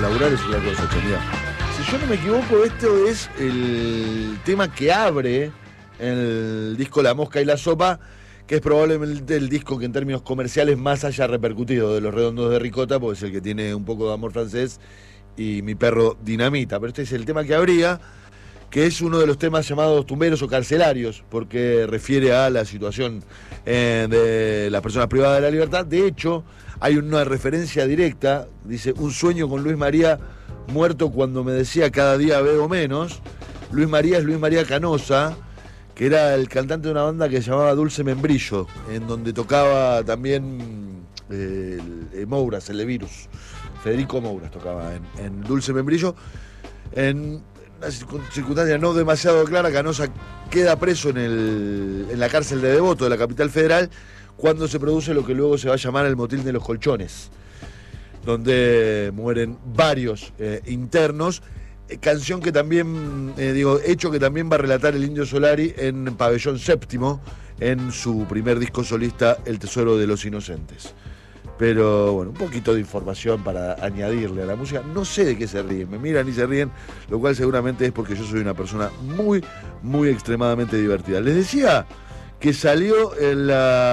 laburar es otra cosa, Chanía. Si yo no me equivoco, esto es el tema que abre el disco La Mosca y la Sopa, que es probablemente el disco que en términos comerciales más haya repercutido de Los Redondos de Ricota, porque es el que tiene un poco de Amor Francés y Mi Perro Dinamita. Pero este es el tema que abría, que es uno de los temas llamados tumberos o carcelarios, porque refiere a la situación de las personas privadas de la libertad. De hecho, hay una referencia directa, dice, un sueño con Luis María muerto cuando me decía cada día veo menos. Luis María es Luis María Canosa, que era el cantante de una banda que se llamaba Dulce Membrillo, en donde tocaba también Mouras, el de Virus. Federico Mouras tocaba en Dulce Membrillo. En una circunstancia no demasiado clara, Canosa queda preso en la cárcel de Devoto, de la capital federal, cuando se produce lo que luego se va a llamar el motín de los colchones, donde mueren varios internos. Canción que también, hecho que también va a relatar el Indio Solari en Pabellón Séptimo, en su primer disco solista, El Tesoro de los Inocentes. Pero bueno, un poquito de información para añadirle a la música. No sé de qué se ríen, me miran y se ríen, lo cual seguramente es porque yo soy una persona muy, muy extremadamente divertida. Les decía que salió el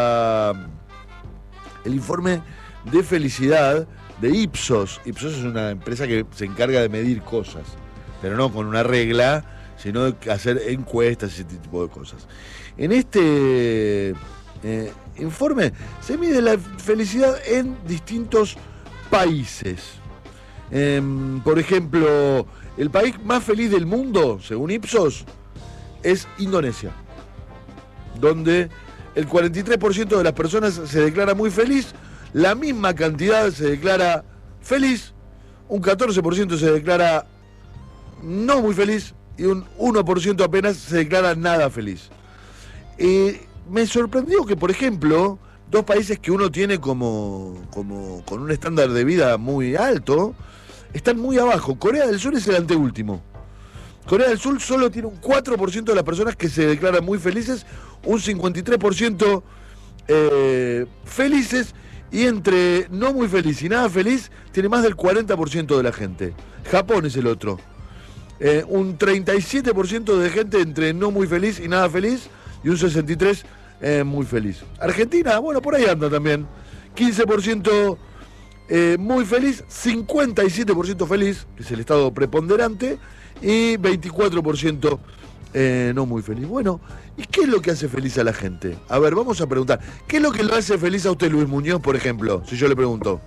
informe de felicidad de Ipsos. Ipsos es una empresa que se encarga de medir cosas, pero no con una regla, sino de hacer encuestas y ese tipo de cosas. En este informe se mide la felicidad en distintos países. Por ejemplo, el país más feliz del mundo, según Ipsos, es Indonesia, donde el 43% de las personas se declara muy feliz, la misma cantidad se declara feliz, un 14% se declara no muy feliz y un 1% apenas se declara nada feliz. Me sorprendió que, por ejemplo, dos países que uno tiene como con un estándar de vida muy alto, están muy abajo. Corea del Sur es el anteúltimo. Corea del Sur solo tiene un 4% de las personas que se declaran muy felices, un 53% felices, y entre no muy feliz y nada feliz tiene más del 40% de la gente. Japón es el otro. Un 37% de gente entre no muy feliz y nada feliz, y un 63% muy feliz. Argentina, bueno, por ahí anda también. 15% muy feliz, 57% feliz, que es el estado preponderante, y 24% no muy feliz. Bueno, ¿y qué es lo que hace feliz a la gente? A ver, vamos a preguntar. ¿Qué es lo que lo hace feliz a usted, Luis Muñoz, por ejemplo? Si yo le pregunto.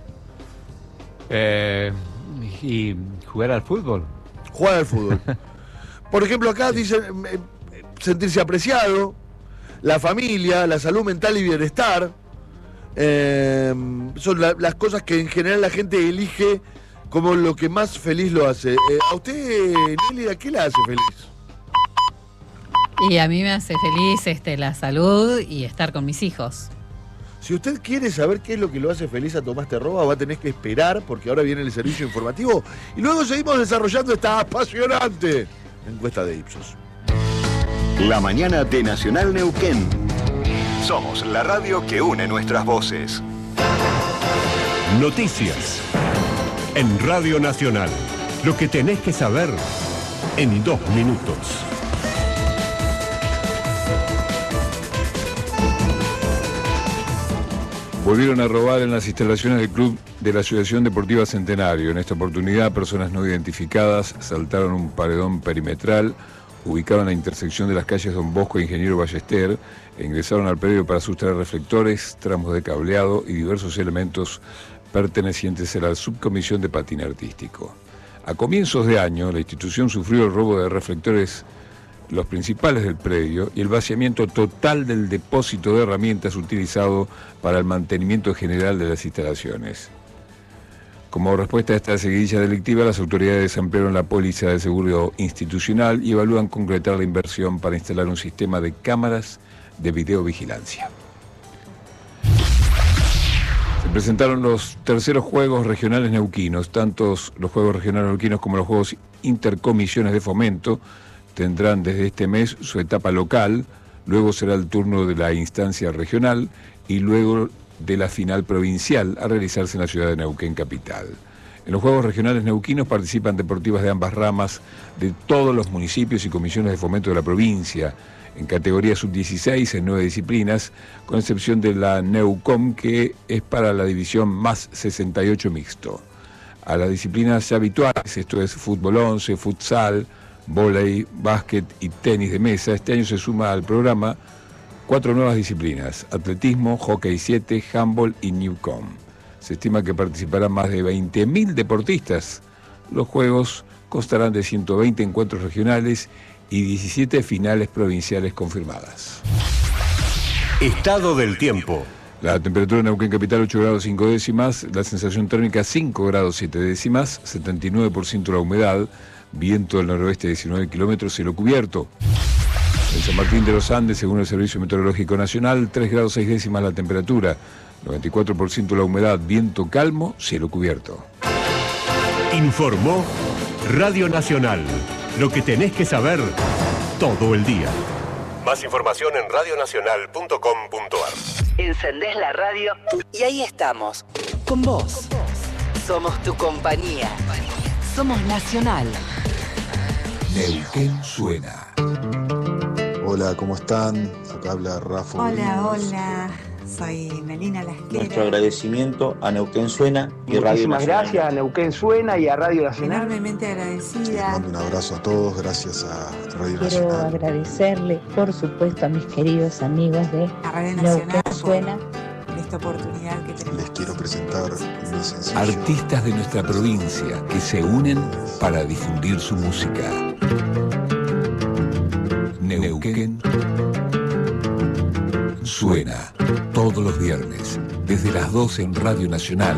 Y jugar al fútbol. Jugar al fútbol. Por ejemplo, acá dicen sentirse apreciado, la familia, la salud mental y bienestar. Son las cosas que en general la gente elige como lo que más feliz lo hace. ¿A usted, Nélida, qué la hace feliz? Y a mí me hace feliz la salud y estar con mis hijos. Si usted quiere saber qué es lo que lo hace feliz a Tomás Terroba, va a tener que esperar, porque ahora viene el servicio informativo y luego seguimos desarrollando esta apasionante encuesta de Ipsos. La mañana de Nacional Neuquén. Somos la radio que une nuestras voces. Noticias en Radio Nacional. Lo que tenés que saber en 2 minutos. Volvieron a robar en las instalaciones del club de la Asociación Deportiva Centenario. En esta oportunidad, personas no identificadas saltaron un paredón perimetral, ubicaron la intersección de las calles Don Bosco e Ingeniero Ballester, e ingresaron al predio para sustraer reflectores, tramos de cableado y diversos elementos pertenecientes a la Subcomisión de Patín Artístico. A comienzos de año, la institución sufrió el robo de reflectores, los principales del predio, y el vaciamiento total del depósito de herramientas utilizado para el mantenimiento general de las instalaciones. Como respuesta a esta seguidilla delictiva, las autoridades ampliaron la póliza de seguro institucional y evalúan concretar la inversión para instalar un sistema de cámaras de videovigilancia. Se presentaron los terceros Juegos Regionales Neuquinos. Tanto los Juegos Regionales Neuquinos como los Juegos Intercomisiones de Fomento tendrán desde este mes su etapa local, luego será el turno de la instancia regional y luego de la final provincial a realizarse en la ciudad de Neuquén capital. En los Juegos Regionales Neuquinos participan deportivas de ambas ramas de todos los municipios y comisiones de fomento de la provincia, en categoría sub-16 en 9 disciplinas, con excepción de la Neucom, que es para la división más 68 mixto. A las disciplinas ya habituales, esto es fútbol 11, futsal, vóley, básquet y tenis de mesa, este año se suma al programa 4 nuevas disciplinas: atletismo, hockey 7, handball y Newcom. Se estima que participarán más de 20.000 deportistas. Los Juegos constarán de 120 encuentros regionales y 17 finales provinciales confirmadas. Estado del tiempo. La temperatura en Neuquén Capital 8 grados 5 décimas, la sensación térmica 5 grados 7 décimas, 79% la humedad, viento del noroeste 19 kilómetros, cielo cubierto. En San Martín de los Andes, según el Servicio Meteorológico Nacional, 3 grados 6 décimas la temperatura, 94% la humedad, viento calmo, cielo cubierto. Informó Radio Nacional. Lo que tenés que saber todo el día. Más información en radionacional.com.ar. Encendés la radio y ahí estamos, con vos. Somos tu compañía. Somos Nacional. Neuquén suena. Hola, ¿cómo están? Acá habla Rafa. Hola, soy Melina Lasquera. Nuestro agradecimiento a Neuquén Suena y Radio Nacional. Muchísimas gracias a Neuquén Suena y a Radio Nacional. Enormemente agradecida. Les mando un abrazo a todos, gracias a Radio Quiero Nacional. agradecerle, por supuesto, a mis queridos amigos de A Radio Nacional Neuquén Suena. por esta oportunidad que tenemos. Les quiero presentar mi sencillo. Artistas de nuestra provincia que se unen para difundir su música. Neuquén suena todos los viernes desde las 12 en Radio Nacional.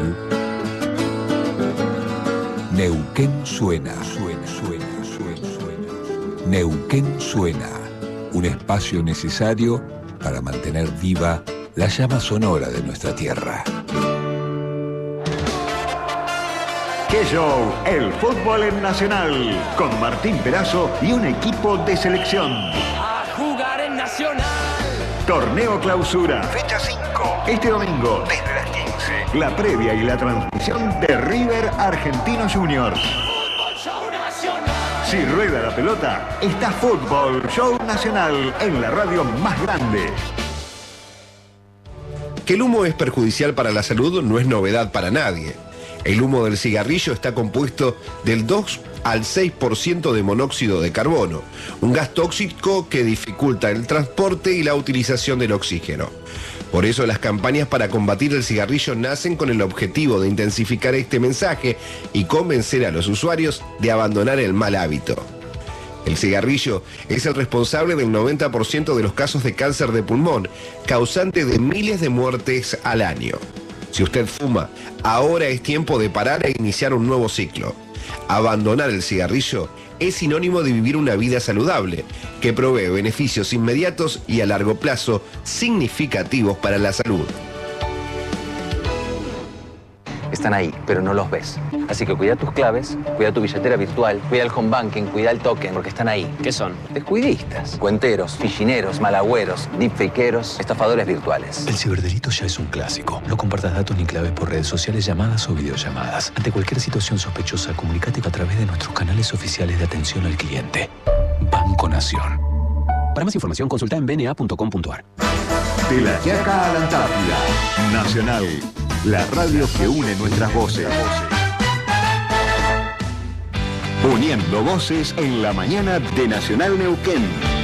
Neuquén suena. Neuquén suena, un espacio necesario para mantener viva la llama sonora de nuestra tierra. ¡Qué show! El fútbol en Nacional, con Martín Perazo y un equipo de selección. A jugar en Nacional. Torneo Clausura, fecha 5. Este domingo, desde las 15. La previa y la transmisión de River Argentinos Juniors. Fútbol Show Nacional. Si rueda la pelota, está Fútbol Show Nacional en la radio más grande. Que el humo es perjudicial para la salud no es novedad para nadie. El humo del cigarrillo está compuesto del 2 al 6% de monóxido de carbono, un gas tóxico que dificulta el transporte y la utilización del oxígeno. Por eso las campañas para combatir el cigarrillo nacen con el objetivo de intensificar este mensaje y convencer a los usuarios de abandonar el mal hábito. El cigarrillo es el responsable del 90% de los casos de cáncer de pulmón, causante de miles de muertes al año. Si usted fuma, ahora es tiempo de parar e iniciar un nuevo ciclo. Abandonar el cigarrillo es sinónimo de vivir una vida saludable, que provee beneficios inmediatos y a largo plazo significativos para la salud. Están ahí, pero no los ves. Así que cuida tus claves, cuida tu billetera virtual, cuida el home banking, cuida el token, porque están ahí. ¿Qué son? Descuidistas, cuenteros, fichineros, malagüeros, deepfakeros, estafadores virtuales. El ciberdelito ya es un clásico. No compartas datos ni claves por redes sociales, llamadas o videollamadas. Ante cualquier situación sospechosa, comunícate a través de nuestros canales oficiales de atención al cliente. Banco Nación. Para más información, consulta en bna.com.ar. De la Quiaca a la Antártida. Nacional, la radio que une nuestras voces. Uniendo voces en la mañana de Nacional Neuquén.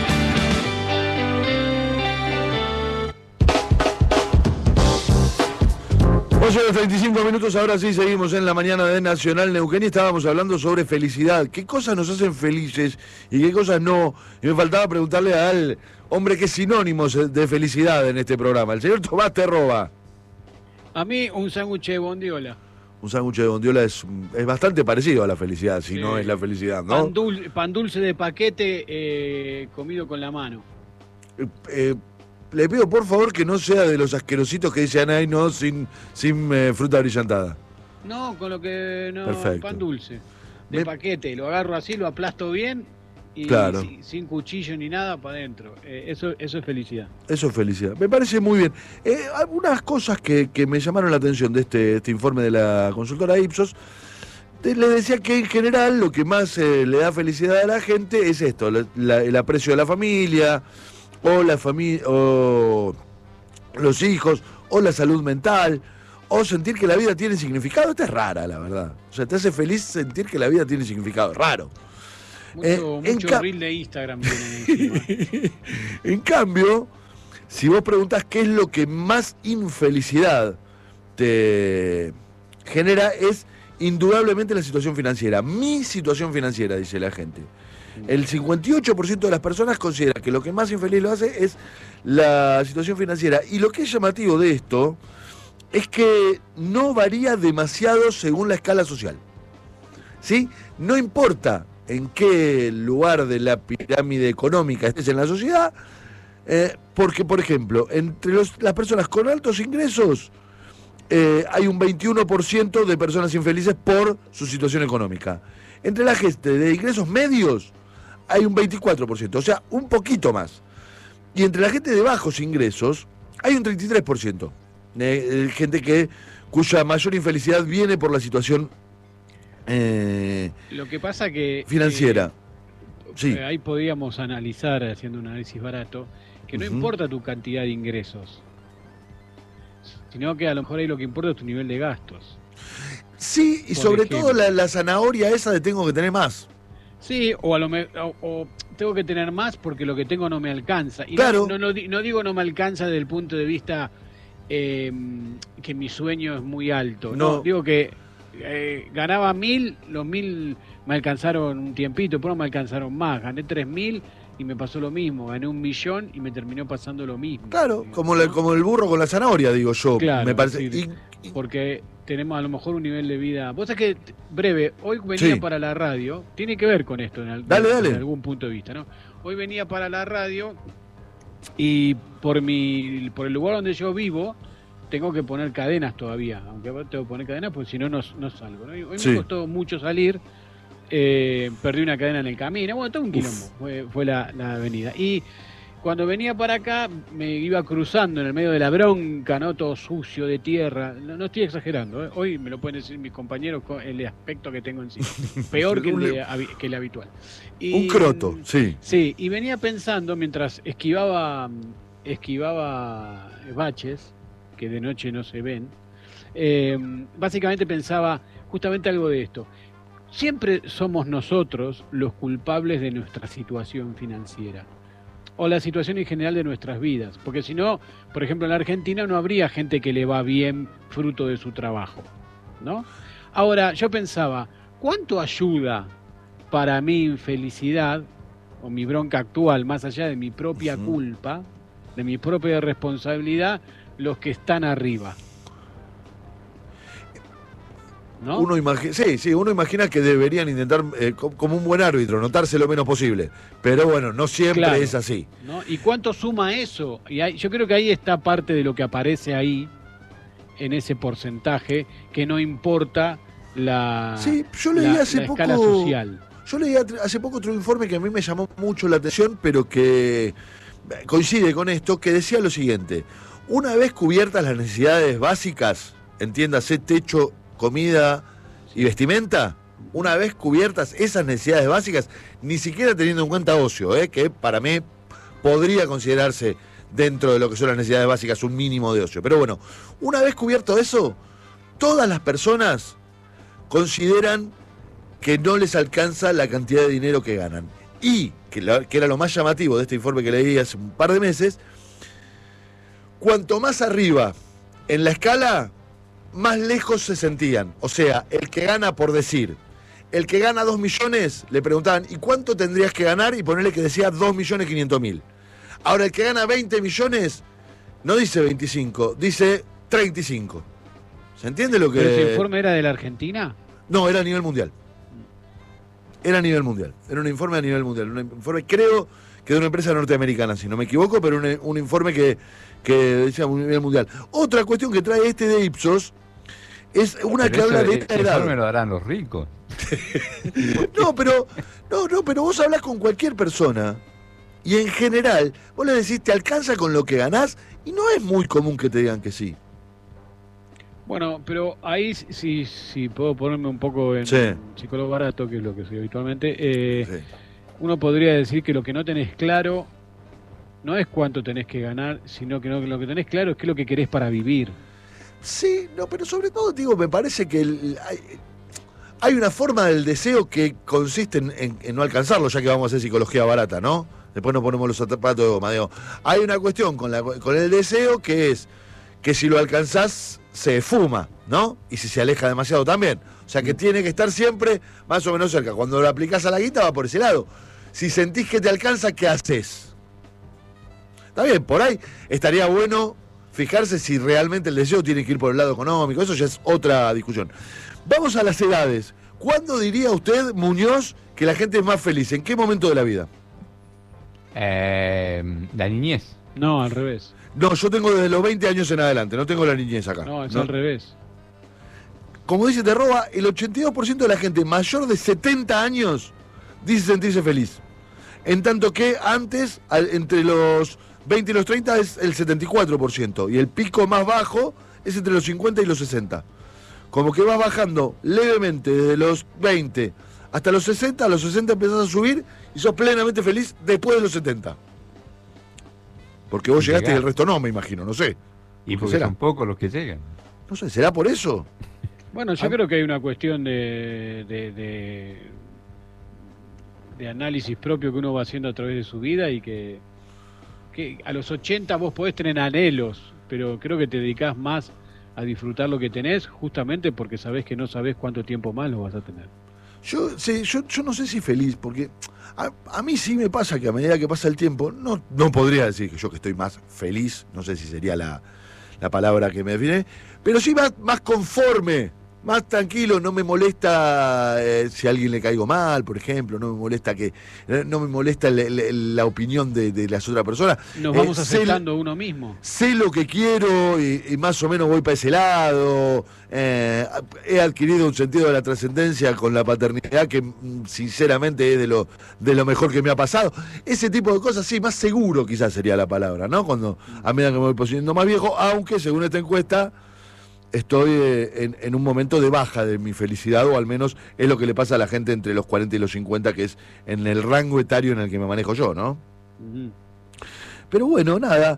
De 35 minutos, ahora sí seguimos en la mañana de Nacional Neuquén y estábamos hablando sobre felicidad. ¿Qué cosas nos hacen felices y qué cosas no? Y me faltaba preguntarle al hombre que es sinónimo de felicidad en este programa, el señor Tomás Terroba. A mí un sándwich de bondiola. Un sándwich de bondiola es bastante parecido a la felicidad, si no es la felicidad, ¿no? Pan dulce de paquete comido con la mano. Le pido por favor que no sea de los asquerositos que dicen ahí, no, sin fruta brillantada. No, con lo que no. Perfecto. Pan dulce de paquete, lo agarro así, lo aplasto bien y claro, sin cuchillo ni nada para adentro. Eso es felicidad. Eso es felicidad. Me parece muy bien. Algunas cosas que me llamaron la atención de este informe de la consultora Ipsos. Le decía que en general lo que más le da felicidad a la gente es esto, el aprecio de la familia, o los hijos, o la salud mental, o sentir que la vida tiene significado. Esta es rara, la verdad. O sea, te hace feliz sentir que la vida tiene significado. Raro. Mucho reel de Instagram tiene encima. En cambio, si vos preguntás qué es lo que más infelicidad te genera, es indudablemente la situación financiera. Mi situación financiera, dice la gente. El 58% de las personas considera que lo que más infeliz lo hace es la situación financiera. Y lo que es llamativo de esto es que no varía demasiado según la escala social. ¿Sí? No importa en qué lugar de la pirámide económica estés en la sociedad, porque, por ejemplo, entre las personas con altos ingresos, hay un 21% de personas infelices por su situación económica. Entre la gente de ingresos medios hay un 24%, o sea, un poquito más. Y entre la gente de bajos ingresos hay un 33%. Gente cuya mayor infelicidad viene por la situación lo que pasa que financiera. Sí. Ahí podríamos analizar, haciendo un análisis barato, que no importa tu cantidad de ingresos, sino que a lo mejor ahí lo que importa es tu nivel de gastos. Sí, y sobre todo la zanahoria esa de tengo que tener más. Sí, o tengo que tener más porque lo que tengo no me alcanza. Y claro. No digo no me alcanza desde el punto de vista que mi sueño es muy alto. No, digo que ganaba 1.000, los 1.000 me alcanzaron un tiempito, pero no me alcanzaron más. Gané 3.000 y me pasó lo mismo. Gané 1.000.000 y me terminó pasando lo mismo. Claro, como el burro con la zanahoria, digo yo. Claro, me parece. Sí, porque tenemos a lo mejor un nivel de vida. Vos sabés que, breve, hoy venía para la radio, tiene que ver con esto en algún punto de vista, ¿no? Hoy venía para la radio y por el lugar donde yo vivo tengo que poner cadenas todavía, aunque tengo que poner cadenas porque si no, no salgo, ¿no? Hoy me costó mucho salir, perdí una cadena en el camino, bueno, todo un quilombo, fue la avenida. Y cuando venía para acá, me iba cruzando en el medio de la bronca, ¿no? Todo sucio, de tierra. No estoy exagerando, ¿eh? Hoy me lo pueden decir mis compañeros con el aspecto que tengo encima. Peor que el habitual. Y, un croto, sí. Sí, y venía pensando, mientras esquivaba baches, que de noche no se ven, básicamente pensaba justamente algo de esto. Siempre somos nosotros los culpables de nuestra situación financiera. O la situación en general de nuestras vidas, porque si no, por ejemplo, en la Argentina no habría gente que le va bien fruto de su trabajo, ¿no? Ahora, yo pensaba, ¿cuánto ayuda para mi infelicidad o mi bronca actual, más allá de mi propia culpa, de mi propia responsabilidad, los que están arriba? ¿No? Uno imagina que deberían intentar, como un buen árbitro, notarse lo menos posible. Pero bueno, no siempre es así. ¿No? ¿Y cuánto suma eso? Yo creo que ahí está parte de lo que aparece ahí, en ese porcentaje, que no importa la escala social. Yo leí hace poco otro informe que a mí me llamó mucho la atención, pero que coincide con esto, que decía lo siguiente: una vez cubiertas las necesidades básicas, entiéndase techo, comida y vestimenta, una vez cubiertas esas necesidades básicas, ni siquiera teniendo en cuenta ocio, que para mí podría considerarse dentro de lo que son las necesidades básicas un mínimo de ocio. Pero bueno, una vez cubierto eso, todas las personas consideran que no les alcanza la cantidad de dinero que ganan. Y, que era lo más llamativo de este informe que leí hace un par de meses, cuanto más arriba en la escala, más lejos se sentían. O sea, el que gana, por decir, el que gana 2 millones, le preguntaban, ¿y cuánto tendrías que ganar? Y ponerle que decía 2.500.000. Ahora, el que gana 20 millones, no dice 25, dice 35. ¿Se entiende lo que...? ¿Pero ese informe era de la Argentina? No, era a nivel mundial. Era a nivel mundial. Era un informe a nivel mundial. Un informe, creo que de una empresa norteamericana, si no me equivoco, pero un informe que decía a nivel mundial. Otra cuestión que trae este de Ipsos es una que habla de esta edad. Informe lo darán los ricos. pero vos hablás con cualquier persona y en general vos le decís, ¿te alcanza con lo que ganás? Y no es muy común que te digan que sí. Bueno, pero ahí si puedo ponerme un poco en psicólogo barato, que es lo que soy habitualmente, uno podría decir que lo que no tenés claro no es cuánto tenés que ganar, sino que lo que tenés claro es qué es lo que querés para vivir. Sí, no, pero sobre todo, digo, me parece que hay una forma del deseo que consiste en no alcanzarlo, ya que vamos a hacer psicología barata, ¿no? Después nos ponemos los zapatos de goma. Digo, hay una cuestión con el deseo que es que si lo alcanzás se fuma, ¿no? Y si se aleja demasiado también. O sea que tiene que estar siempre más o menos cerca. Cuando lo aplicás a la guita va por ese lado. Si sentís que te alcanza, ¿qué haces? Está bien, por ahí estaría bueno fijarse si realmente el deseo tiene que ir por el lado económico. Eso ya es otra discusión. Vamos a las edades. ¿Cuándo diría usted, Muñoz, que la gente es más feliz? ¿En qué momento de la vida? La niñez. No, al revés. No, yo tengo desde los 20 años en adelante, no tengo la niñez acá. No, es al revés. Como dice Terroba, el 82% de la gente mayor de 70 años dice sentirse feliz. En tanto que antes, entre los 20 y los 30 es el 74%. Y el pico más bajo es entre los 50 y los 60. Como que vas bajando levemente desde los 20 hasta los 60, a los 60 empezás a subir y sos plenamente feliz después de los 70. Porque vos llegaste y el resto no, me imagino, no sé. Y porque son pocos los que llegan. No sé, ¿será por eso? Bueno, yo creo que hay una cuestión de análisis propio que uno va haciendo a través de su vida y que a los 80 vos podés tener anhelos, pero creo que te dedicás más a disfrutar lo que tenés justamente porque sabés que no sabés cuánto tiempo más lo vas a tener. Yo no sé si feliz, porque a mí sí me pasa que a medida que pasa el tiempo, no podría decir que yo que estoy más feliz, no sé si sería la palabra que me define, pero sí más conforme, más tranquilo, no me molesta si a alguien le caigo mal, por ejemplo, no me molesta la opinión de las otras personas. Nos vamos aceptando uno mismo. Sé lo que quiero y más o menos voy para ese lado. He adquirido un sentido de la trascendencia con la paternidad que sinceramente es de lo mejor que me ha pasado. Ese tipo de cosas, sí, más seguro quizás sería la palabra, ¿no? Cuando a medida que me voy poniendo más viejo, aunque según esta encuesta estoy en un momento de baja de mi felicidad, o al menos es lo que le pasa a la gente entre los 40 y los 50, que es en el rango etario en el que me manejo yo, ¿no? Pero bueno, nada,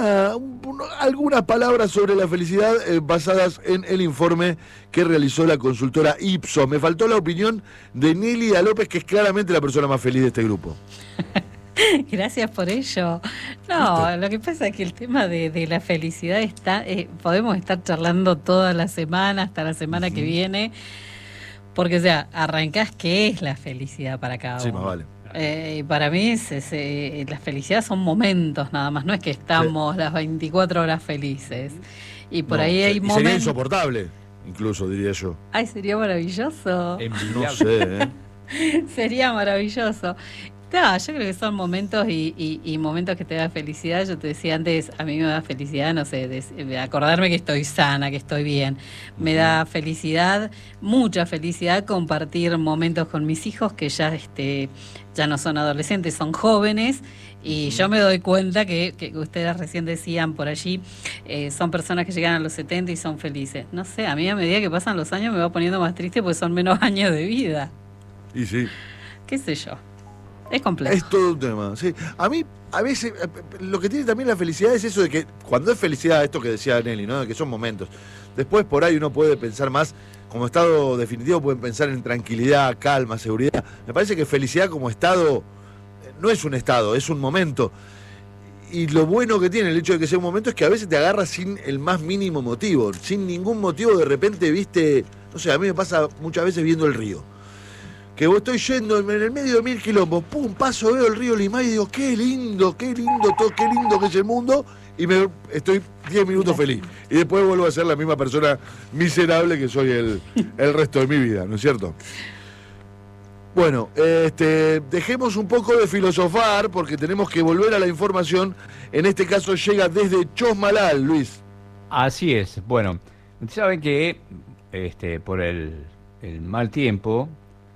algunas palabras sobre la felicidad basadas en el informe que realizó la consultora Ipsos. Me faltó la opinión de Nélida López, que es claramente la persona más feliz de este grupo. Gracias por ello. No, lo que pasa es que el tema de la felicidad está, podemos estar charlando toda la semana, hasta la semana que viene, porque o sea, arrancás qué es la felicidad para cada uno. Sí, más vale. Para mí la felicidad son momentos nada más, no es que estamos las 24 horas felices. Y por ahí hay momentos... Sería insoportable, incluso diría yo. Ay, sería maravilloso. No sé, Sería maravilloso. No, yo creo que son momentos y momentos que te da felicidad. Yo te decía antes, a mí me da felicidad, no sé, de acordarme que estoy sana, que estoy bien. Me da felicidad, mucha felicidad, compartir momentos con mis hijos que ya no son adolescentes, son jóvenes. Y yo me doy cuenta que ustedes recién decían por allí, son personas que llegan a los 70 y son felices. No sé, a mí a medida que pasan los años me va poniendo más triste porque son menos años de vida. Y sí. ¿Qué sé yo? Es complejo. Es todo un tema, sí. A mí, a veces, lo que tiene también la felicidad es eso de que, cuando es felicidad, esto que decía Nelly, ¿no? De que son momentos. Después por ahí uno puede pensar más, como estado definitivo pueden pensar en tranquilidad, calma, seguridad. Me parece que felicidad como estado no es un estado, es un momento. Y lo bueno que tiene el hecho de que sea un momento es que a veces te agarra sin el más mínimo motivo. Sin ningún motivo, de repente viste, no sé, a mí me pasa muchas veces viendo el río. Que vos estoy yendo en el medio de 1000 quilombos, pum, paso, veo el río Limay y digo, qué lindo que es el mundo, y estoy 10 minutos feliz. Y después vuelvo a ser la misma persona miserable que soy el resto de mi vida, ¿no es cierto? Bueno, dejemos un poco de filosofar, porque tenemos que volver a la información. En este caso llega desde Chosmalal, Luis. Así es. Bueno, saben que por el mal tiempo...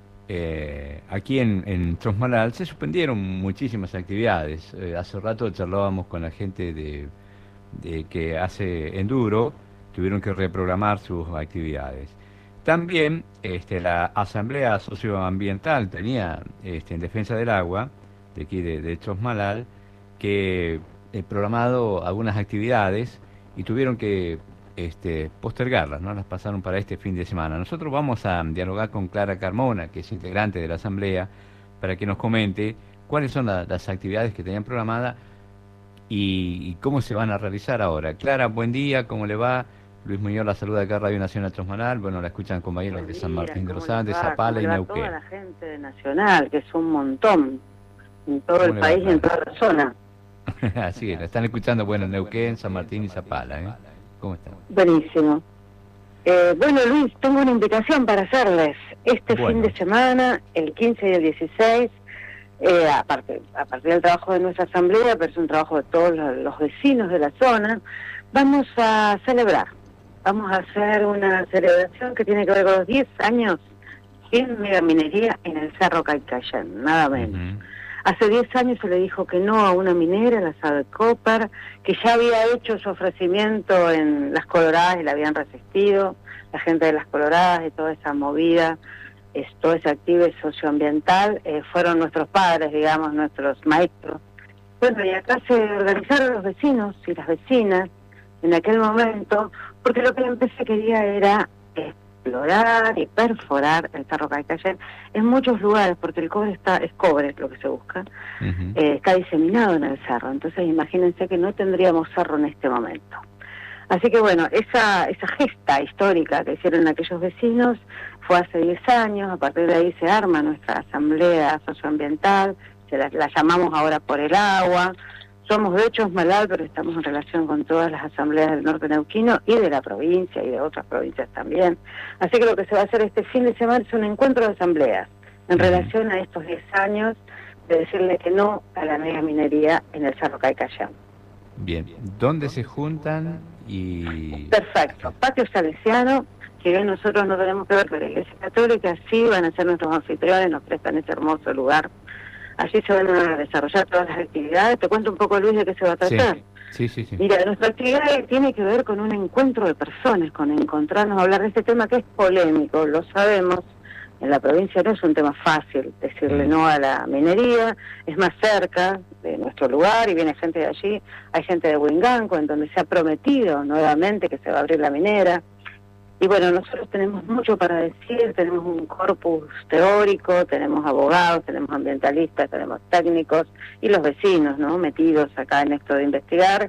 aquí en Chosmalal se suspendieron muchísimas actividades. Hace rato charlábamos con la gente de que hace enduro tuvieron que reprogramar sus actividades. También la Asamblea Socioambiental tenía, en defensa del agua, de aquí de Chosmalal, que programado algunas actividades y tuvieron que postergarlas, ¿no? Las pasaron para este fin de semana. Nosotros vamos a dialogar con Clara Carmona, que es integrante de la Asamblea, para que nos comente cuáles son las actividades que tenían programadas y cómo se van a realizar ahora. Clara, buen día, ¿cómo le va? Luis Muñoz la saluda acá, Radio Nacional Chosmalal. Bueno, la escuchan compañeros de San Martín de los Andes, Zapala y Neuquén. Toda la gente de Nacional, que es un montón, en todo el país y en toda la zona. Así es, la están escuchando, bueno, Neuquén, San Martín y Zapala, ¿eh? ¿Cómo están? Buenísimo. Bueno, Luis, tengo una invitación para hacerles. Fin de semana, el 15 y el 16, a partir del trabajo de nuestra asamblea, pero es un trabajo de todos los vecinos de la zona, vamos a celebrar. Vamos a hacer una celebración que tiene que ver con los 10 años sin megaminería en el Cerro Calcayén, nada menos. Hace 10 años se le dijo que no a una minera, la Sabe Copper, que ya había hecho su ofrecimiento en Las Coloradas y la habían resistido. La gente de Las Coloradas y toda esa movida, todo ese activo socioambiental, fueron nuestros padres, digamos, nuestros maestros. Bueno, y acá se organizaron los vecinos y las vecinas en aquel momento, porque lo que la empresa quería era explorar y perforar el Cerro Calcayén en muchos lugares, porque el cobre es cobre lo que se busca, está diseminado en el cerro. Entonces imagínense que no tendríamos cerro en este momento. Así que bueno, esa gesta histórica que hicieron aquellos vecinos fue hace 10 años. A partir de ahí se arma nuestra asamblea socioambiental, la llamamos ahora por el agua. Somos de Chosmalal, pero estamos en relación con todas las asambleas del norte neuquino y de la provincia y de otras provincias también. Así que lo que se va a hacer este fin de semana es un encuentro de asambleas en relación a estos 10 años de decirle que no a la megaminería en el Cerro Calcayén. Bien, ¿dónde se juntan? Perfecto, Patio Salesiano, que bien nosotros no tenemos que ver con la Iglesia Católica, sí van a ser nuestros anfitriones, nos prestan ese hermoso lugar. Allí se van a desarrollar todas las actividades. Te cuento un poco, Luis, de qué se va a tratar. Sí. Mira, nuestra actividad tiene que ver con un encuentro de personas, con encontrarnos, hablar de este tema que es polémico, lo sabemos. En la provincia no es un tema fácil decirle no a la minería, es más cerca de nuestro lugar y viene gente de allí. Hay gente de Huinganco, en donde se ha prometido nuevamente que se va a abrir la minera. Y bueno, nosotros tenemos mucho para decir, tenemos un corpus teórico, tenemos abogados, tenemos ambientalistas, tenemos técnicos y los vecinos, ¿no?, metidos acá en esto de investigar,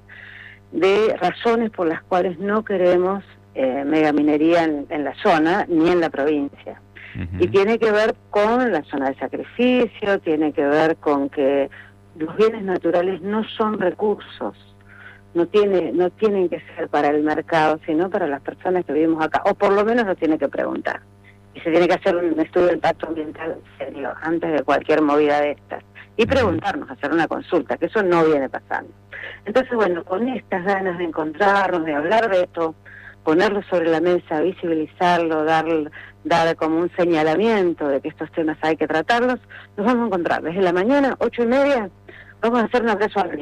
de razones por las cuales no queremos megaminería en la zona ni en la provincia. Y tiene que ver con la zona de sacrificio, tiene que ver con que los bienes naturales no son recursos. No tienen que ser para el mercado, sino para las personas que vivimos acá, o por lo menos lo tiene que preguntar. Y se tiene que hacer un estudio de impacto ambiental serio antes de cualquier movida de estas. Y preguntarnos, hacer una consulta, que eso no viene pasando. Entonces, bueno, con estas ganas de encontrarnos, de hablar de esto, ponerlo sobre la mesa, visibilizarlo, dar como un señalamiento de que estos temas hay que tratarlos, nos vamos a encontrar desde la mañana, 8:30, vamos a hacer un abrazo al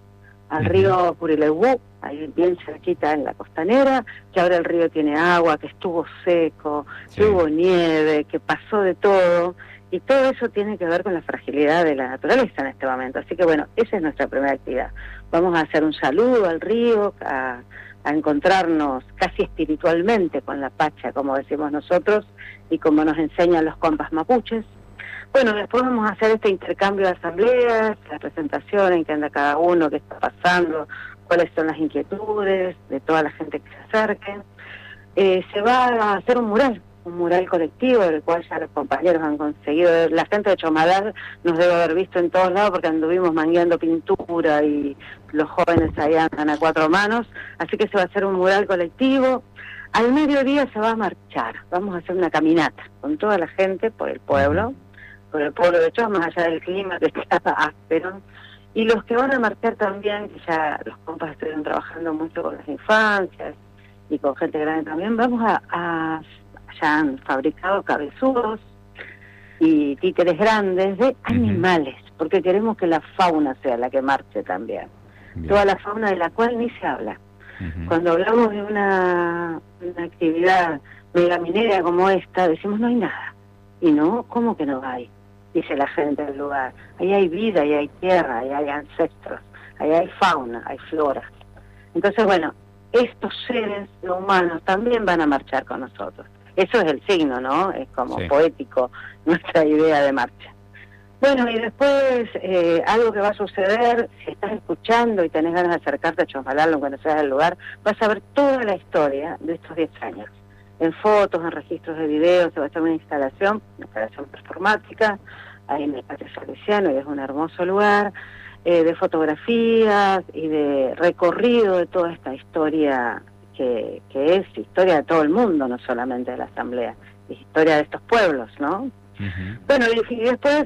río Purileguú, ahí bien cerquita en la costanera, que ahora el río tiene agua, que estuvo seco, que hubo nieve, que pasó de todo, y todo eso tiene que ver con la fragilidad de la naturaleza en este momento. Así que bueno, esa es nuestra primera actividad. Vamos a hacer un saludo al río, a encontrarnos casi espiritualmente con la Pacha, como decimos nosotros, y como nos enseñan los compas mapuches. Bueno, después vamos a hacer este intercambio de asambleas, la presentación en que anda cada uno, qué está pasando, cuáles son las inquietudes de toda la gente que se acerque. Se va a hacer un mural colectivo, del cual ya los compañeros han conseguido. La gente de Chosmalal nos debe haber visto en todos lados porque anduvimos mangueando pintura y los jóvenes ahí andan a 4 manos. Así que se va a hacer un mural colectivo. Al mediodía se va a marchar, vamos a hacer una caminata con toda la gente por el pueblo de Chos, más allá del clima que está áspero. Y los que van a marchar también, que ya los compas estuvieron trabajando mucho con las infancias y con gente grande también, vamos ya han fabricado cabezudos y títeres grandes de animales, porque queremos que la fauna sea la que marche también. Toda la fauna de la cual ni se habla. Cuando hablamos de una actividad megaminera como esta, decimos no hay nada. Y no, ¿cómo que no hay? Dice la gente del lugar. Ahí hay vida, ahí hay tierra, ahí hay ancestros, ahí hay fauna, hay flora. Entonces, bueno, estos seres no humanos también van a marchar con nosotros. Eso es el signo, ¿no? Es como poético nuestra idea de marcha. Bueno, y después algo que va a suceder, si estás escuchando y tenés ganas de acercarte a Chosmalal cuando seas del lugar, vas a ver toda la historia de estos 10 años. En fotos, en registros de videos, se va a hacer una instalación performática, ahí en el Patio Salesiano, y es un hermoso lugar, de fotografías y de recorrido de toda esta historia que es historia de todo el mundo, no solamente de la Asamblea, es historia de estos pueblos, ¿no? Bueno, y después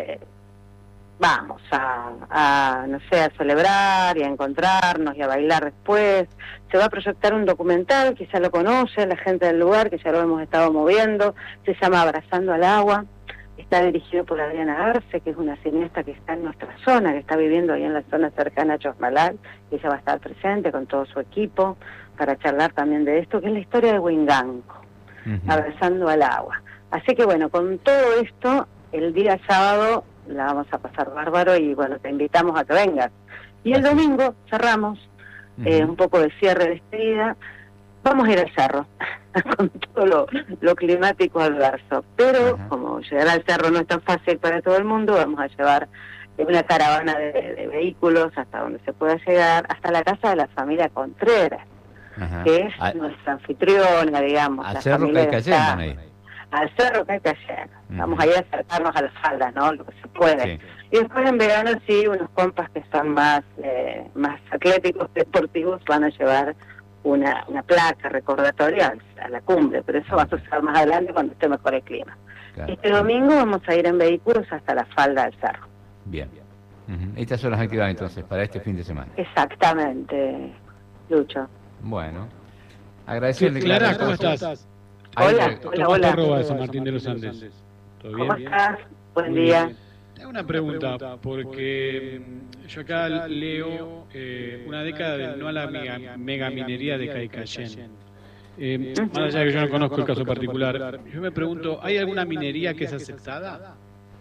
vamos a, no sé, a celebrar y a encontrarnos y a bailar después. Se va a proyectar un documental, quizá lo conoce la gente del lugar, que ya lo hemos estado moviendo, se llama Abrazando al Agua, está dirigido por Adriana Arce, que es una cineasta que está en nuestra zona, que está viviendo ahí en la zona cercana a Chosmalal, y ella va a estar presente con todo su equipo para charlar también de esto, que es la historia de Huinganco, Abrazando al Agua. Así que bueno, con todo esto, el día sábado la vamos a pasar bárbaro y bueno, te invitamos a que vengas. Y el domingo cerramos, un poco de cierre de despedida, vamos a ir al cerro, con todo lo climático adverso. Pero como llegar al cerro no es tan fácil para todo el mundo, vamos a llevar una caravana de vehículos hasta donde se pueda llegar, hasta la casa de la familia Contreras, que es nuestra anfitriona, digamos. Al cerro Calcayén, al cerro Calcayén. Vamos a ir a acercarnos a las faldas, ¿no? Lo que se puede. Y después en verano sí, unos compas que son más atléticos, deportivos, van a llevar una placa recordatoria a la cumbre, pero eso va a suceder más adelante cuando esté mejor el clima. Este domingo vamos a ir en vehículos hasta la falda del cerro. Bien. Estas son las actividades entonces para este fin de semana. Exactamente, Lucho. Bueno, agradecerle. Clara, ¿cómo estás? Hola. Arroba de San Martín de los Andes. ¿Todo bien? ¿Cómo estás? Buen día. Tengo una pregunta, porque yo acá leo una década de no a la megaminería de Calcayén. Más allá de que yo no conozco el caso particular, yo me pregunto, ¿hay alguna minería que es aceptada?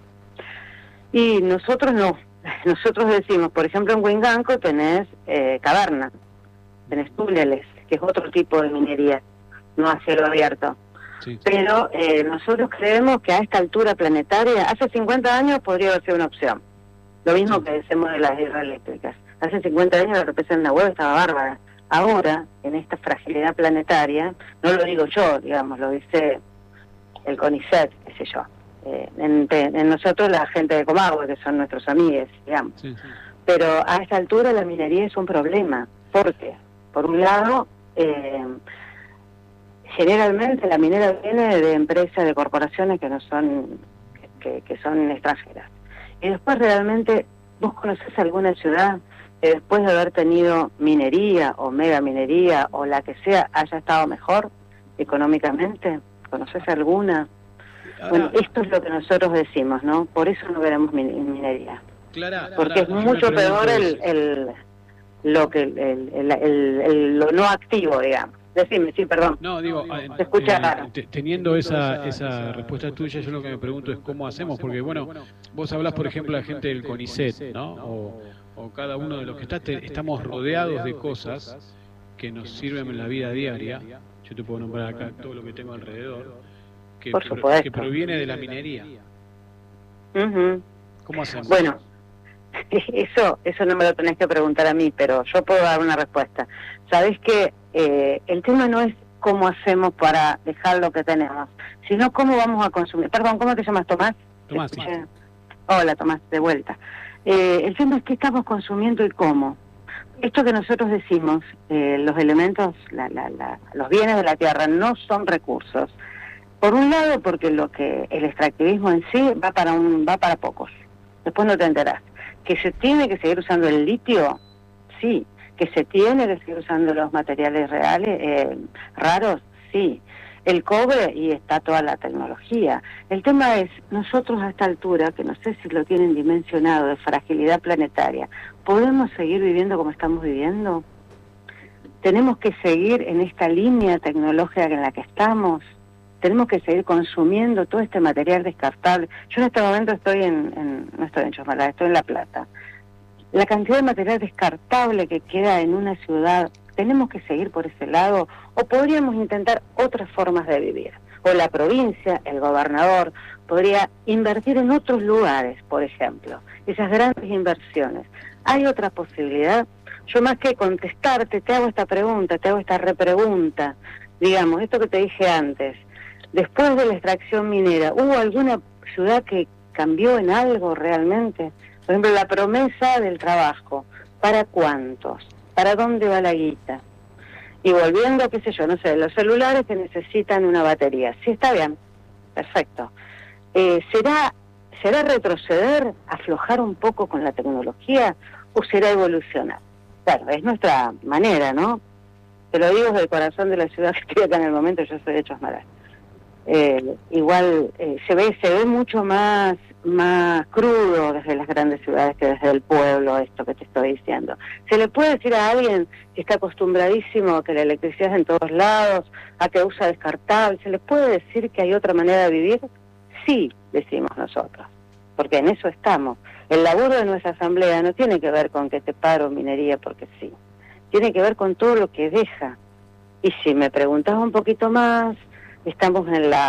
Y nosotros no. Nosotros decimos, por ejemplo, en Huinganco tenés caverna, tenés túneles, que es otro tipo de minería, no a cielo abierto. Pero nosotros creemos que a esta altura planetaria, hace 50 años podría haber sido una opción. Lo mismo que decimos de las hidroeléctricas. Hace 50 años la represión de la web estaba bárbara. Ahora, en esta fragilidad planetaria, no lo digo yo, digamos, lo dice el CONICET, qué sé yo. En nosotros la gente de Comahue, que son nuestros amigos, digamos. Pero a esta altura la minería es un problema. ¿Por qué? Por un lado, generalmente la minera viene de empresas, de corporaciones que no son que son extranjeras. Y después realmente, ¿vos conocés alguna ciudad que después de haber tenido minería o mega minería o la que sea, haya estado mejor económicamente? ¿Conocés alguna? Bueno, esto es lo que nosotros decimos, ¿no? Por eso no queremos minería. Clara, porque es mucho peor lo no activo, digamos. Decime, sí, perdón. No, digo, se escucha raro. Teniendo esa respuesta tuya, yo lo que me pregunto es cómo hacemos, porque bueno, vos hablás, por ejemplo, de la gente del CONICET, ¿no? O cada uno de los que estamos rodeados de cosas que nos sirven en la vida diaria. Yo te puedo nombrar acá todo lo que tengo alrededor, que proviene de la minería. ¿Cómo hacemos? Bueno, eso no me lo tenés que preguntar a mí, pero yo puedo dar una respuesta. Sabés que el tema no es cómo hacemos para dejar lo que tenemos, sino cómo vamos a consumir. Perdón, ¿cómo te llamas, Tomás? Tomás. Hola, Tomás, de vuelta. El tema es qué estamos consumiendo y cómo. Esto que nosotros decimos, los elementos, los bienes de la tierra no son recursos. Por un lado, porque el extractivismo en sí va para pocos. Después no te enterás. Que se tiene que seguir usando el litio, sí. Que se tiene que seguir usando los materiales reales, raros, sí. El cobre, y está toda la tecnología. El tema es, nosotros a esta altura, que no sé si lo tienen dimensionado, de fragilidad planetaria, ¿podemos seguir viviendo como estamos viviendo? tenemos que seguir en esta línea tecnológica en la que estamos, tenemos que seguir consumiendo todo este material descartable. Yo en este momento no estoy en Chosmalal, estoy en La Plata. La cantidad de material descartable que queda en una ciudad, ¿tenemos que seguir por ese lado o podríamos intentar otras formas de vivir? O la provincia, el gobernador, podría invertir en otros lugares, por ejemplo, esas grandes inversiones. ¿Hay otra posibilidad? Yo más que contestarte, te hago esta pregunta, te hago esta repregunta. Digamos, esto que te dije antes, después de la extracción minera, ¿hubo alguna ciudad que cambió en algo realmente? Por ejemplo, la promesa del trabajo. ¿Para cuántos? ¿Para dónde va la guita? Y volviendo, qué sé yo, no sé, los celulares que necesitan una batería. Sí, está bien, perfecto. ¿Será retroceder, aflojar un poco con la tecnología o será evolucionar? Claro, es nuestra manera, ¿no? Te lo digo desde el corazón de la ciudad que estoy acá en el momento, yo soy de Chosmalal. Igual se ve mucho más crudo desde las grandes ciudades que desde el pueblo, esto que te estoy diciendo. ¿Se le puede decir a alguien que está acostumbradísimo a que la electricidad es en todos lados, a que usa descartable, se le puede decir que hay otra manera de vivir? Sí, decimos nosotros, porque en eso estamos. El laburo de nuestra asamblea no tiene que ver con que te paro minería porque sí, tiene que ver con todo lo que deja. Y si me preguntas un poquito más, estamos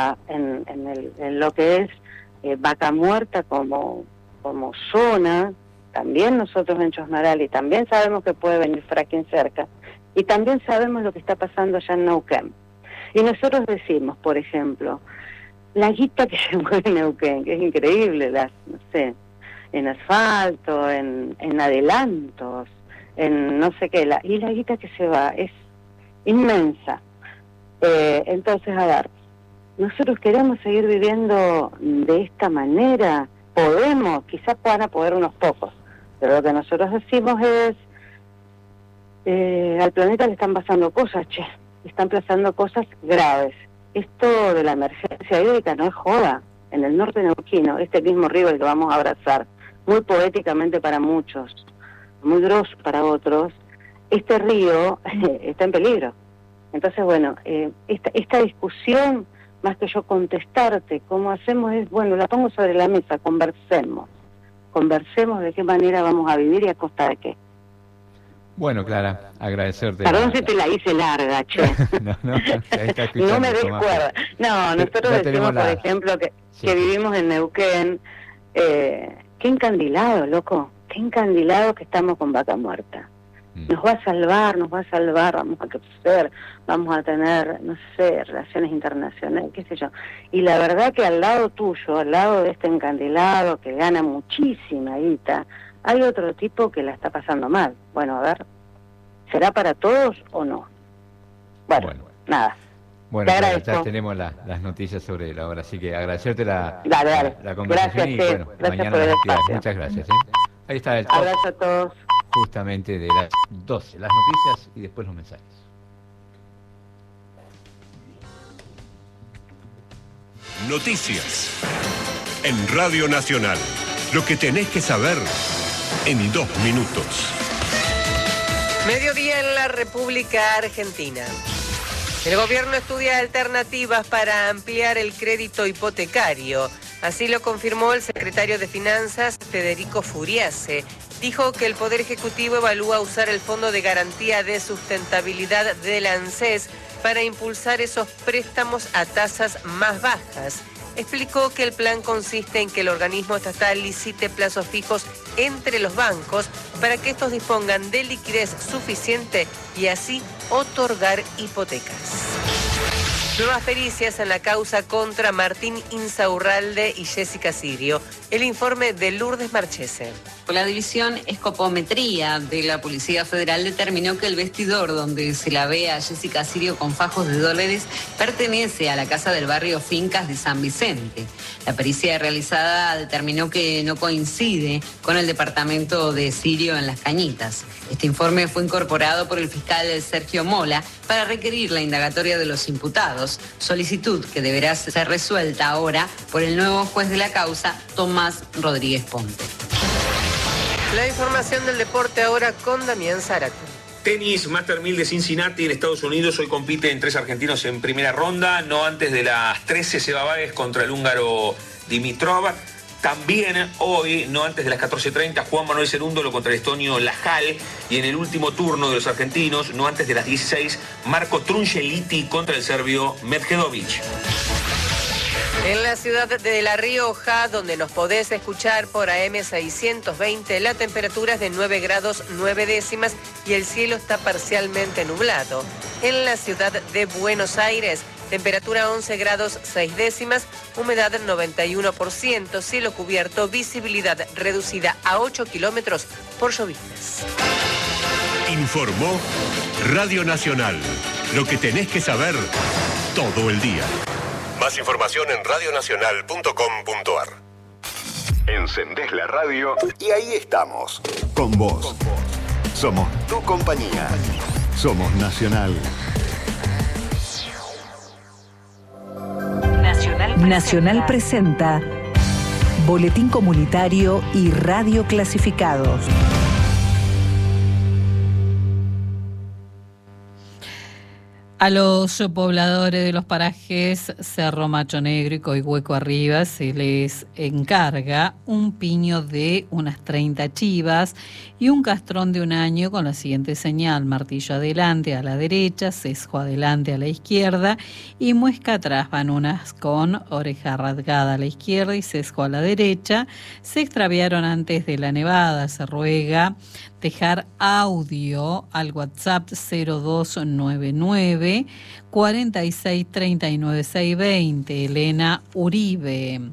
en lo que es Vaca Muerta como zona, también nosotros en Chosmalal, y también sabemos que puede venir fracking cerca, y también sabemos lo que está pasando allá en Neuquén. Y nosotros decimos, por ejemplo, la guita que se mueve en Neuquén, que es increíble, no sé, en asfalto, en adelantos, en no sé qué, y la guita que se va es inmensa. Entonces, a ver, nosotros queremos seguir viviendo de esta manera, podemos, quizás van a poder unos pocos, pero lo que nosotros decimos es, al planeta le están pasando cosas, le están pasando cosas graves. Esto de la emergencia hídrica no es joda. En el norte neuquino, este mismo río el que vamos a abrazar, muy poéticamente para muchos, muy grosso para otros, este río está en peligro. Entonces, bueno, esta discusión, más que yo contestarte cómo hacemos, es, bueno, la pongo sobre la mesa, conversemos de qué manera vamos a vivir y a costa de qué. Bueno, Clara, agradecerte. Perdón si te la hice larga, che. No me des cuerda. No, nosotros decimos, por ejemplo, que vivimos en Neuquén. Qué encandilado, loco. Qué encandilado que estamos con Vaca Muerta. Nos va a salvar, vamos a crecer, vamos a tener, no sé, relaciones internacionales, qué sé yo. Y la verdad que al lado tuyo, al lado de este encandilado que gana muchísima guita, hay otro tipo que la está pasando mal. Bueno, a ver, ¿será para todos o no? Bueno. Nada. Bueno, ya tenemos las noticias sobre la hora, así que agradecerte la conversación. Gracias, y bueno, gracias mañana por el espacio. Muchas gracias. Ahí está el top. Abrazo a todos. Justamente de las 12, las noticias y después los mensajes. Noticias en Radio Nacional. Lo que tenés que saber en 2 minutos. Mediodía en la República Argentina. El gobierno estudia alternativas para ampliar el crédito hipotecario. Así lo confirmó el secretario de Finanzas, Federico Furiase. Dijo que el Poder Ejecutivo evalúa usar el Fondo de Garantía de Sustentabilidad del ANSES para impulsar esos préstamos a tasas más bajas. Explicó que el plan consiste en que el organismo estatal licite plazos fijos entre los bancos para que estos dispongan de liquidez suficiente y así otorgar hipotecas. Nuevas pericias en la causa contra Martín Insaurralde y Jessica Sirio. El informe de Lourdes Marchese. La división Escopometría de la Policía Federal determinó que el vestidor donde se la ve a Jessica Sirio con fajos de dólares pertenece a la casa del barrio Fincas de San Vicente. La pericia realizada determinó que no coincide con el departamento de Sirio en Las Cañitas. Este informe fue incorporado por el fiscal Sergio Mola para requerir la indagatoria de los imputados, solicitud que deberá ser resuelta ahora por el nuevo juez de la causa, Tomás Rodríguez Ponte. La información del deporte ahora con Damián Zárate. Tenis, Master 1000 de Cincinnati en Estados Unidos. Hoy compiten 3 argentinos en primera ronda. No antes de las 13, Seba Báez contra el húngaro Dimitrov. También hoy, no antes de las 14:30, Juan Manuel Cerúndolo contra el estonio Lajal. Y en el último turno de los argentinos, no antes de las 16, Marco Trungeliti contra el serbio Medvedovic. En la ciudad de La Rioja, donde nos podés escuchar por AM 620, la temperatura es de 9 grados 9 décimas y el cielo está parcialmente nublado. En la ciudad de Buenos Aires, temperatura 11 grados 6 décimas, humedad 91%, cielo cubierto, visibilidad reducida a 8 kilómetros por lloviznas. Informó Radio Nacional. Lo que tenés que saber todo el día. Más información en radionacional.com.ar. Encendés la radio y ahí estamos. Con vos. Somos tu compañía. Somos Nacional. Nacional presenta Boletín Comunitario y Radio Clasificados. A los pobladores de los parajes Cerro Macho Negro y Coihueco Arriba se les encarga un piño de unas 30 chivas y un castrón de 1 año con la siguiente señal: martillo adelante a la derecha, sesgo adelante a la izquierda y muesca atrás. Van unas con oreja rasgada a la izquierda y sesgo a la derecha. Se extraviaron antes de la nevada. Se ruega dejar audio al WhatsApp 0299 46 39 620. Elena Uribe.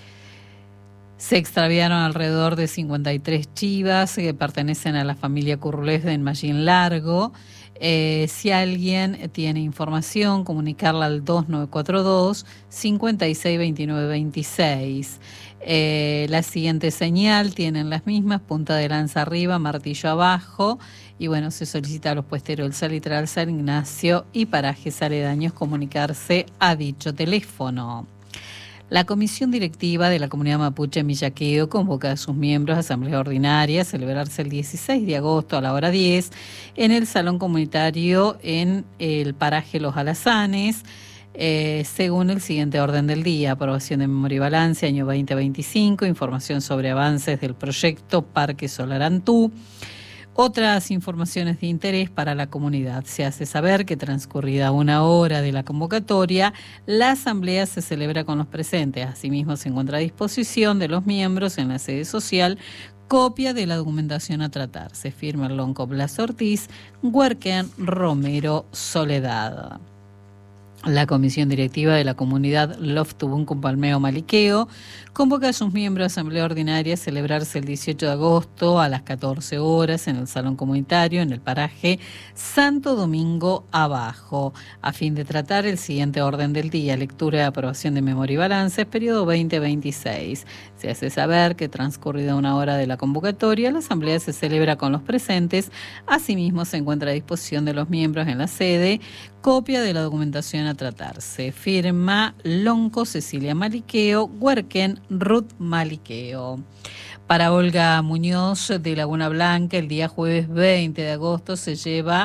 Se extraviaron alrededor de 53 chivas que pertenecen a la familia Currulés en Mallín Largo. Si alguien tiene información, comunicarla al 2942 56 29 26. La siguiente señal tienen las mismas: punta de lanza arriba, martillo abajo. Y bueno, se solicita a los puesteros del Salitral San Ignacio y parajes aledaños comunicarse a dicho teléfono. La comisión directiva de la comunidad mapuche Millaqueo convoca a sus miembros a asamblea ordinaria a celebrarse el 16 de agosto a la hora 10 en el salón comunitario en el paraje Los Alazanes. Según el siguiente orden del día: aprobación de memoria y balance año 2025, información sobre avances del proyecto Parque Solar Antú. Otras informaciones de interés para la comunidad. Se hace saber que transcurrida 1 hora de la convocatoria, la asamblea se celebra con los presentes. Asimismo, se encuentra a disposición de los miembros en la sede social copia de la documentación a tratar. Se firma el Lonco Blas Ortiz, Huerquén Romero Soledad. La comisión directiva de la comunidad Loftubunco Palmeo Maliqueo convoca a sus miembros a asamblea ordinaria a celebrarse el 18 de agosto a las 14 horas en el salón comunitario en el paraje Santo Domingo Abajo, a fin de tratar el siguiente orden del día: lectura y aprobación de memoria y balance, periodo 2026. Se hace saber que transcurrida 1 hora de la convocatoria, la asamblea se celebra con los presentes. Asimismo, se encuentra a disposición de los miembros en la sede copia de la documentación a tratar. Se firma Lonco Cecilia Maliqueo, Huerquén Ruth Maliqueo. Para Olga Muñoz de Laguna Blanca, el día jueves 20 de agosto se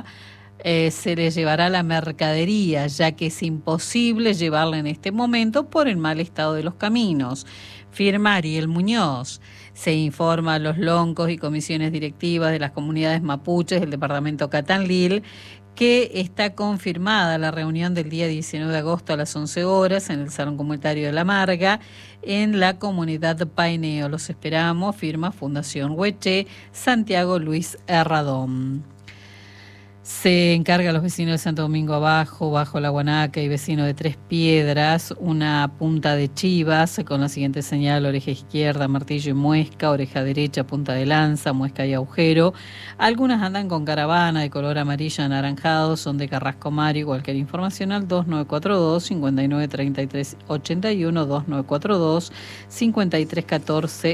le llevará la mercadería, ya que es imposible llevarla en este momento por el mal estado de los caminos. Firma Ariel Muñoz. Se informa a los loncos y comisiones directivas de las comunidades mapuches del departamento Catanlil que está confirmada la reunión del día 19 de agosto a las 11 horas en el Salón Comunitario de La Marga, en la comunidad Paineo. Los esperamos, firma Fundación Hueche, Santiago Luis Herradón. Se encarga a los vecinos de Santo Domingo Abajo, Bajo la Guanaca y vecinos de Tres Piedras una punta de chivas con la siguiente señal: oreja izquierda, martillo y muesca, oreja derecha, punta de lanza, muesca y agujero. Algunas andan con caravana de color amarillo anaranjado, son de Carrasco Mario. Cualquier información al 2942 59 33 81, 2942 53 14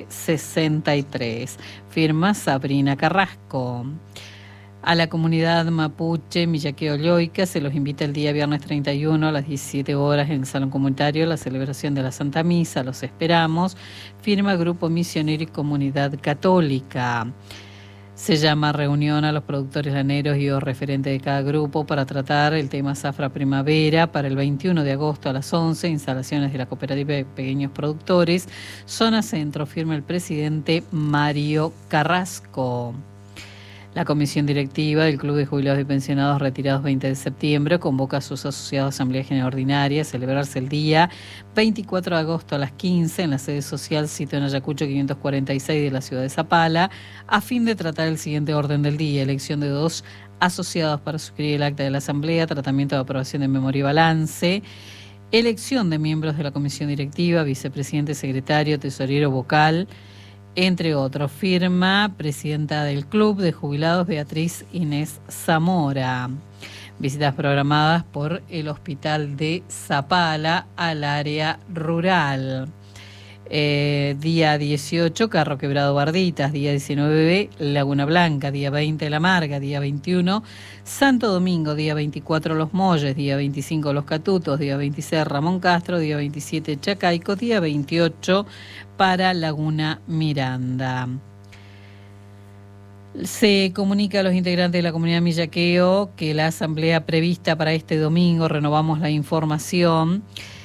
63. Firma Sabrina Carrasco. A la comunidad mapuche Millaqueo Loica se los invita el día viernes 31 a las 17 horas en el Salón Comunitario a la celebración de la Santa Misa. Los esperamos. Firma Grupo Misionero y Comunidad Católica. Se llama reunión a los productores laneros y o referentes de cada grupo para tratar el tema Zafra Primavera para el 21 de agosto a las 11, instalaciones de la Cooperativa de Pequeños Productores, Zona Centro, firma el presidente Mario Carrasco. La comisión directiva del Club de Jubilados y Pensionados Retirados 20 de septiembre convoca a sus asociados a Asamblea General Ordinaria a celebrarse el día 24 de agosto a las 15 en la sede social Sitio en Ayacucho 546 de la ciudad de Zapala, a fin de tratar el siguiente orden del día: elección de 2 asociados para suscribir el acta de la Asamblea, tratamiento de aprobación de memoria y balance, elección de miembros de la comisión directiva, vicepresidente, secretario, tesorero, vocal, entre otros. Firma presidenta del Club de Jubilados, Beatriz Inés Zamora. Visitas programadas por el Hospital de Zapala al área rural. Día 18, Carro Quebrado Barditas. Día 19, Laguna Blanca. Día 20, La Marga. Día 21, Santo Domingo. Día 24, Los Molles. Día 25, Los Catutos. Día 26, Ramón Castro. Día 27, Chacaico. Día 28, para Laguna Miranda. Se comunica a los integrantes de la comunidad Millaqueo que la asamblea prevista para este domingo, renovamos la información,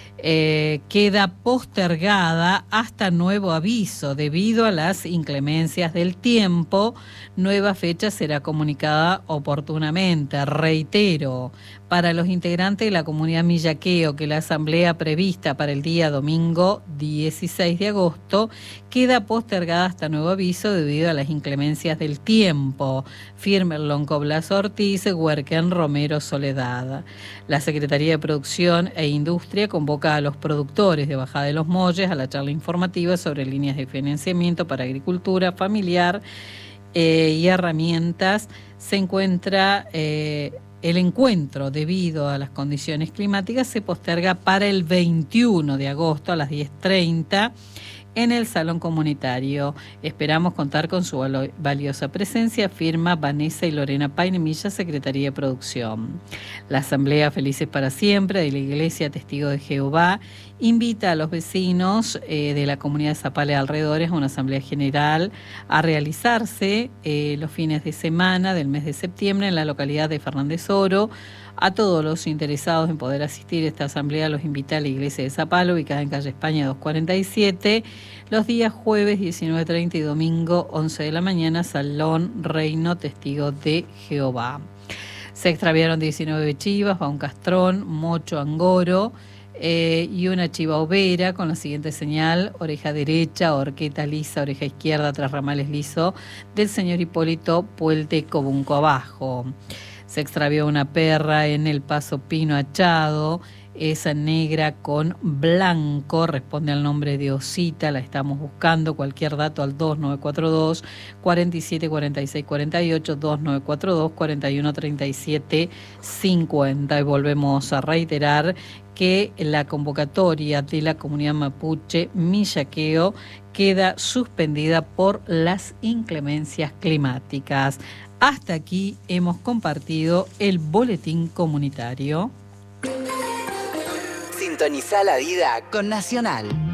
queda postergada hasta nuevo aviso debido a las inclemencias del tiempo. Nueva fecha será comunicada oportunamente. Reitero, para los integrantes de la comunidad Millaqueo que la asamblea prevista para el día domingo 16 de agosto queda postergada hasta nuevo aviso debido a las inclemencias del tiempo. Firme Lonco Blas Ortiz, Huerquén Romero Soledad. La Secretaría de Producción e Industria convoca a los productores de Bajada de los Molles a la charla informativa sobre líneas de financiamiento para agricultura familiar y herramientas. Se encuentra el encuentro, debido a las condiciones climáticas, se posterga para el 21 de agosto a las 10:30 en el Salón Comunitario. Esperamos contar con su valiosa presencia, firma Vanessa y Lorena Painemilla, Secretaría de Producción. La Asamblea Felices para Siempre de la Iglesia Testigo de Jehová invita a los vecinos de la comunidad de Zapala y alrededores a una asamblea general a realizarse los fines de semana del mes de septiembre en la localidad de Fernández Oro. A todos los interesados en poder asistir a esta asamblea los invita a la iglesia de Zapala, ubicada en calle España 247, los días jueves 19:30 y domingo 11 de la mañana, Salón Reino Testigo de Jehová. Se extraviaron 19 chivas, va un castrón, mocho angoro y una chiva overa con la siguiente señal: oreja derecha, horqueta lisa, oreja izquierda, tras ramales liso del señor Hipólito Puelte Cobunco abajo. Se extravió una perra en el Paso Pino Achado, esa negra con blanco, responde al nombre de Osita, la estamos buscando. Cualquier dato al 2942 47 46 48, 2942 41 37 50. Y volvemos a reiterar que la convocatoria de la comunidad mapuche Millaqueo queda suspendida por las inclemencias climáticas. Hasta aquí hemos compartido el boletín comunitario. Sintoniza la vida con Nacional.